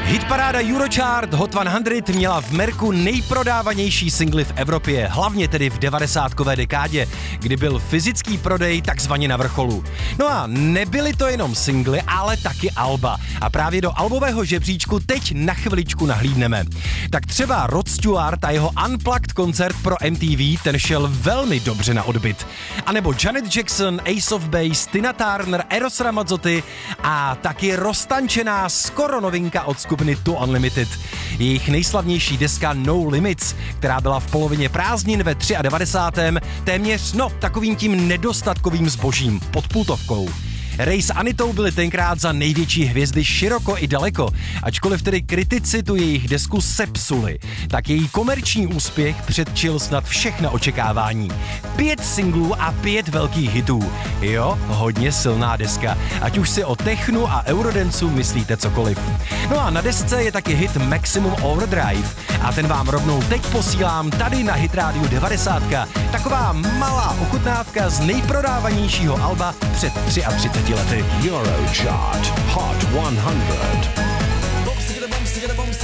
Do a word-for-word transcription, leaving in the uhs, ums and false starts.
Hitparáda Eurochart Hot sto měla v merku nejprodávanější singly v Evropě, hlavně tedy v devadesátkové dekádě, kdy byl fyzický prodej takzvaně na vrcholu. No a nebyly to jenom singly, ale taky alba. A právě do albového žebříčku teď na chviličku nahlídneme. Tak třeba Rod Stewart a jeho Unplugged koncert pro M T V, ten šel velmi dobře na odbyt. A nebo Janet Jackson, Ace of Base, Tina Turner, Eros Ramazzotti a taky roztančená skoro novinka od skupiny Too Unlimited. Jejich nejslavnější deska No Limits, která byla v polovině prázdnin ve devadesátém třetím téměř, no, takovým tím nedostatkovým zbožím pod pultovkou. Ray s Anitou byli tenkrát za největší hvězdy široko i daleko, ačkoliv tedy kritici tu jejich desku sepsuli, tak její komerční úspěch předčil snad všechna očekávání. Pět singlů a pět velkých hitů. Jo, hodně silná deska, ať už si o technu a eurodancu myslíte cokoliv. No a na desce je taky hit Maximum Overdrive a ten vám rovnou teď posílám tady na Hit Radio devadesát. Taková malá ochutnávka z nejprodávanějšího alba před třiceti třemi lety. Eurochart Hot sto.